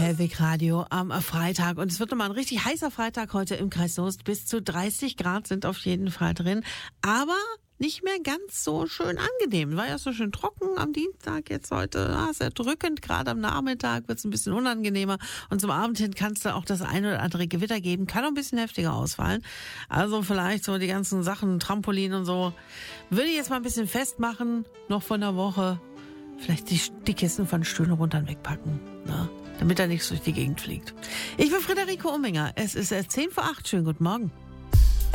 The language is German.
Hellwig Radio am Freitag. Und es wird nochmal ein richtig heißer Freitag heute im Kreis Soest. Bis zu 30 Grad sind auf jeden Fall drin. Aber nicht mehr ganz so schön angenehm. War ja so schön trocken am Dienstag, jetzt heute sehr drückend. Gerade am Nachmittag wird es ein bisschen unangenehmer. Und zum Abend hin kann es da auch das eine oder andere Gewitter geben. Kann auch ein bisschen heftiger ausfallen. Also vielleicht so die ganzen Sachen, Trampolin und so, würde ich jetzt mal ein bisschen festmachen, noch von der Woche. Vielleicht die Kissen von Stühlen runter und wegpacken, ne? Damit er nichts durch die Gegend fliegt. Ich bin Friederike Umminger. Es ist 7:50. Schönen guten Morgen.